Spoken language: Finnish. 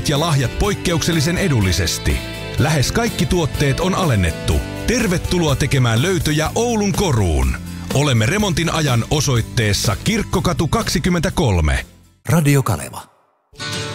löytöt ja lahjat poikkeuksellisen edullisesti. Lähes kaikki tuotteet on alennettu. Tervetuloa tekemään löytöjä Oulun Koruun. Olemme remontin ajan osoitteessa Kirkkokatu 23. Radio Kaleva.